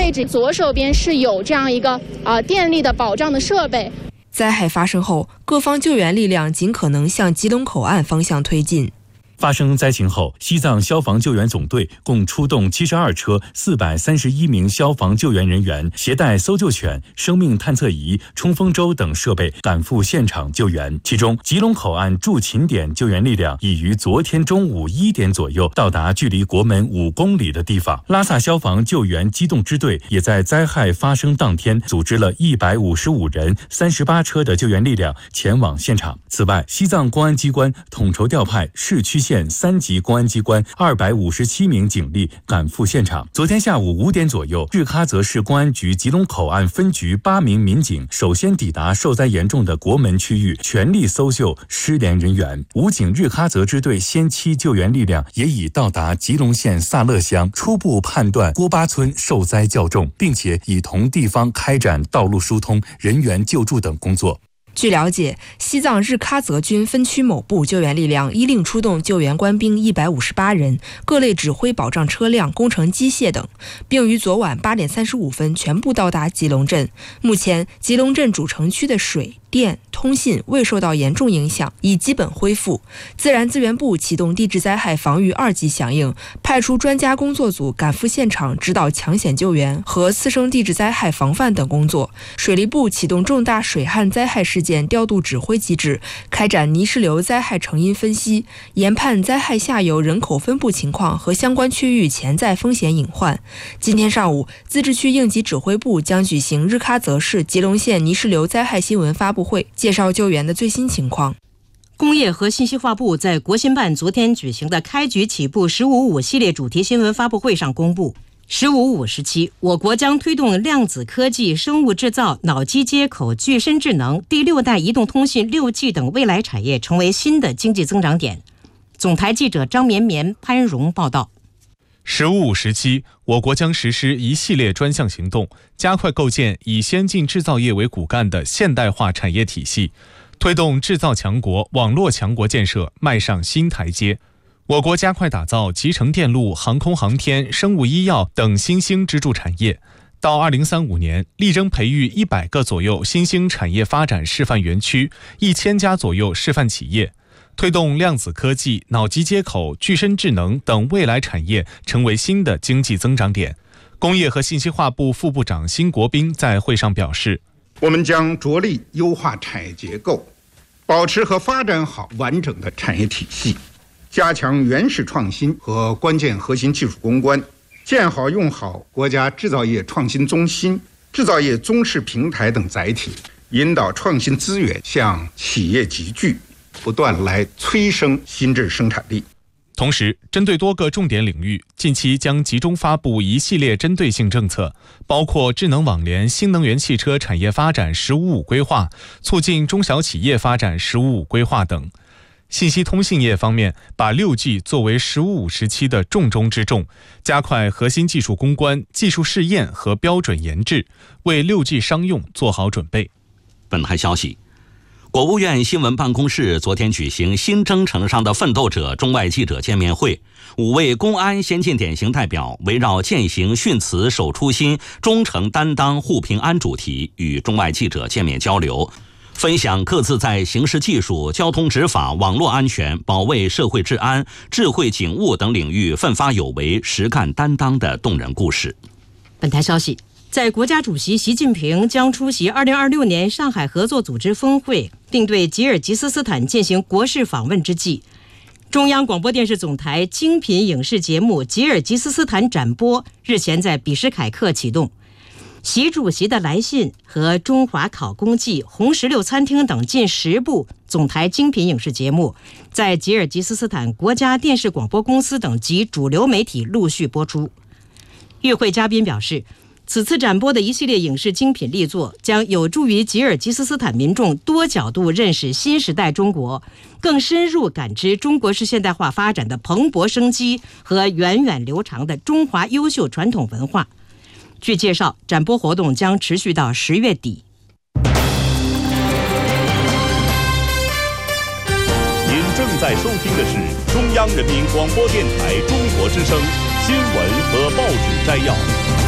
位置左手边是有这样一个电力的保障的设备。 灾害发生后，各方救援力量尽可能向吉隆口岸方向推进。 发生灾情后，西藏消防救援总队共出动72车、431名消防救援人员，携带搜救犬、生命探测仪、冲锋舟等设备赶赴现场救援。其中，吉隆口岸驻勤点救援力量已于昨天中午1点左右到达距离国门5公里的地方。拉萨消防救援机动支队也在灾害发生当天组织了155人、38车的救援力量前往现场。此外，西藏公安机关统筹调派市区县3级公安机关257名警力赶赴现场。昨天下午5点左右，日喀则市公安局吉隆口岸分局8名民警首先抵达受灾严重的国门区域，全力搜救失联人员。武警日喀则支队先期救援力量也已到达吉隆县萨勒乡，初步判断郭巴村受灾较重，并且已同地方开展道路疏通、人员救助等工作。 据了解，西藏日喀则军分区某部救援力量依令出动救援官兵158人，各类指挥保障车辆、工程机械等，并于昨晚8点35分全部到达吉隆镇。目前，吉隆镇主城区的水、电、通信未受到严重影响，已基本恢复。自然资源部启动地质灾害防御2级响应，派出专家工作组赶赴现场指导抢险救援和次生地质灾害防范等工作。水利部启动重大水旱灾害事件调度指挥机制，开展泥石流灾害成因分析，研判灾害下游人口分布情况和相关区域潜在风险隐患。今天上午，自治区应急指挥部将举行日喀则市吉隆县泥石流灾害新闻发布会，介绍救援的最新情况。 工业和信息化部在国新办昨天举行的开局起步15.5系列主题新闻发布会上公布，15.5时期，我国将推动量子科技、生物制造、脑机接口、具身智能、第6代移动通信、6G 等未来产业成为新的经济增长点。总台记者张绵绵、潘荣报道。 15.5时期，我国将实施一系列专项行动，加快构建以先进制造业为骨干的现代化产业体系，推动制造强国、网络强国建设迈上新台阶。我国加快打造集成电路、航空航天、生物医药等新兴支柱产业。到2035年，力争培育100个左右新兴产业发展示范园区，1000家左右示范企业。推动量子科技、脑机接口、具身智能等未来产业成为新的经济增长点。工业和信息化部副部长辛国斌在会上表示， 我们将着力优化产业结构，保持和发展好完整的产业体系，加强原始创新和关键核心技术攻关，建好用好国家制造业创新中心、制造业综示平台等载体，引导创新资源向企业集聚，不断来催生新质生产力。 同时，针对多个重点领域，近期将集中发布一系列针对性政策，包括智能网联、新能源汽车产业发展15.5规划、促进中小企业发展15.5规划等。信息通信业方面，把6G 作为15.5时期的重中之重，加快核心技术攻关、技术试验和标准研制，为6G 商用做好准备。 本台消息，国务院新闻办公室昨天举行新征程上的奋斗者中外记者见面会，5位公安先进典型代表围绕践行训词守初心、忠诚担当护平安主题与中外记者见面交流，分享各自在刑事技术、交通执法、网络安全、保卫社会治安、智慧警务等领域奋发有为、实干担当的动人故事。 本台消息，在国家主席习近平将出席2026年上海合作组织峰会，并对吉尔吉斯斯坦进行国事访问之际，中央广播电视总台精品影视节目《吉尔吉斯斯坦展播》日前在比什凯克启动。习主席的来信和中华考公记、红石榴餐厅等近10部总台精品影视节目，在吉尔吉斯斯坦国家电视广播公司等及主流媒体陆续播出。与会嘉宾表示，此次展播的一系列影视精品力作将有助于吉尔吉斯斯坦民众多角度认识新时代中国，更深入感知中国式现代化发展的蓬勃生机和源远流长的中华优秀传统文化。据介绍，展播活动将持续到10月底。 您正在收听的是中央人民广播电台中国之声新闻和报纸摘要。